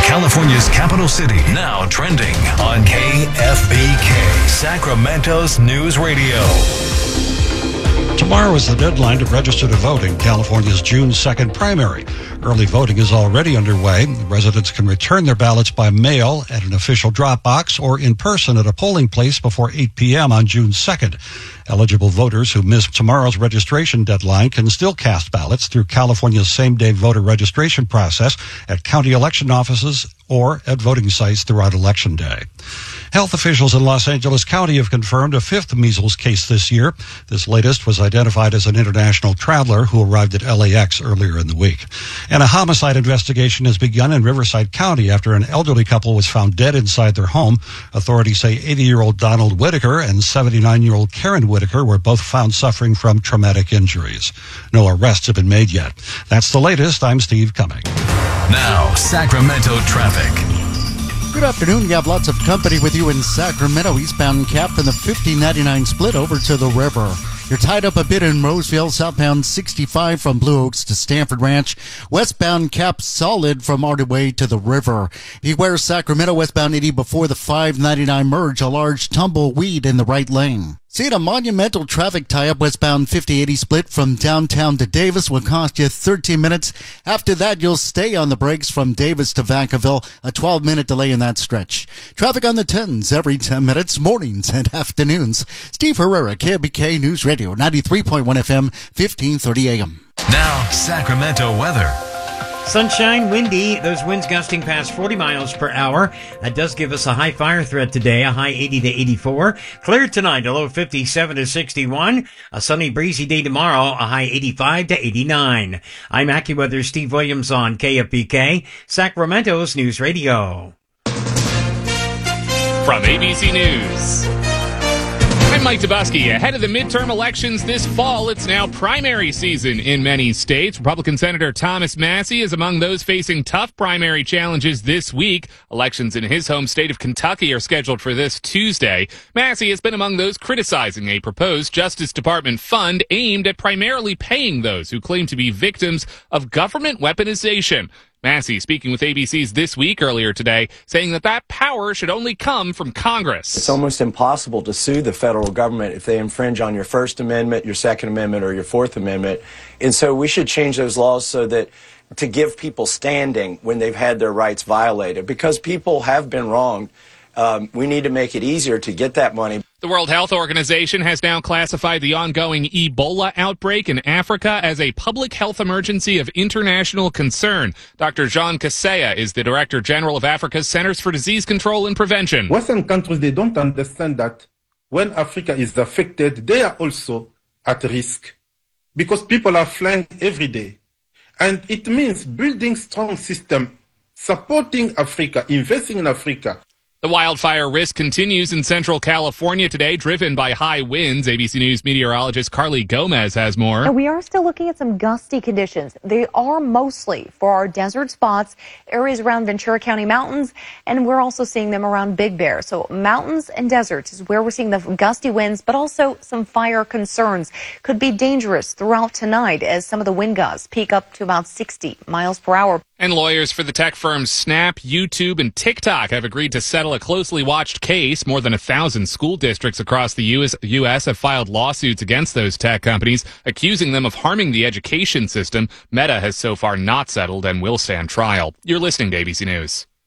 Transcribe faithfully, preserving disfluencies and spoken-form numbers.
California's capital city, now trending on K F B K, Sacramento's News Radio. Tomorrow is the deadline to register to vote in California's June second primary. Early voting is already underway. Residents can return their ballots by mail at an official drop box or in person at a polling place before eight p.m. on June second. Eligible voters who miss tomorrow's registration deadline can still cast ballots through California's same-day voter registration process at county election offices or at voting sites throughout Election Day. Health officials in Los Angeles County have confirmed a fifth measles case this year. This latest was identified as an international traveler who arrived at L A X earlier in the week. And a homicide investigation has begun in Riverside County after an elderly couple was found dead inside their home. Authorities say eighty-year-old Donald Whitaker and seventy-nine-year-old Karen Whitaker were both found suffering from traumatic injuries. No arrests have been made yet. That's the latest. I'm Steve Cumming. Now, Sacramento traffic. Good afternoon. You have lots of company with you in Sacramento. Eastbound Cap from the fifty ninety-nine split over to the river. You're tied up a bit in Roseville. Southbound sixty-five from Blue Oaks to Stanford Ranch. Westbound Cap solid from Artway to the river. Beware Sacramento westbound eighty before the five ninety-nine merge. A large tumbleweed in the right lane. See a monumental traffic tie-up westbound fifty eighty split from downtown to Davis will cost you thirteen minutes. After that, you'll stay on the brakes from Davis to Vacaville, a twelve minute delay in that stretch. Traffic on the tens every ten minutes, mornings and afternoons. Steve Herrera, K B K News Radio, ninety-three point one F M, fifteen thirty A M. Now, Sacramento weather. Sunshine, windy, those winds gusting past forty miles per hour. That does give us a high fire threat today, a high eighty to eighty-four. Clear tonight, a low fifty-seven to sixty-one. A sunny, breezy day tomorrow, a high eighty-five to eighty-nine. I'm AccuWeather Steve Williams on K F B K, Sacramento's News Radio. From A B C News, I'm Mike Dubusky. Ahead of the midterm elections this fall, it's now primary season in many states. Republican Senator Thomas Massie is among those facing tough primary challenges this week. Elections in his home state of Kentucky are scheduled for this Tuesday. Massie has been among those criticizing a proposed Justice Department fund aimed at primarily paying those who claim to be victims of government weaponization. Massie speaking with A B C's This Week earlier today, saying that that power should only come from Congress. It's almost impossible to sue the federal government if they infringe on your First Amendment, your Second Amendment, or your Fourth Amendment. And so we should change those laws so that to give people standing when they've had their rights violated. Because people have been wronged, um, we need to make it easier to get that money. The World Health Organization has now classified the ongoing Ebola outbreak in Africa as a public health emergency of international concern. Doctor Jean Kaseya is the Director General of Africa's Centers for Disease Control and Prevention. Western countries, they don't understand that when Africa is affected, they are also at risk because people are flying every day. And it means building strong system, supporting Africa, investing in Africa. The wildfire risk continues in Central California today, driven by high winds. A B C News meteorologist Carly Gomez has more. And we are still looking at some gusty conditions. They are mostly for our desert spots, areas around Ventura County mountains, and we're also seeing them around Big Bear. So mountains and deserts is where we're seeing the gusty winds, but also some fire concerns. Could be dangerous throughout tonight as some of the wind gusts peak up to about sixty miles per hour. And lawyers for the tech firms Snap, YouTube, and TikTok have agreed to settle a closely watched case. More than a thousand school districts across the U S, U S have filed lawsuits against those tech companies, accusing them of harming the education system. Meta has so far not settled and will stand trial. You're listening to A B C News.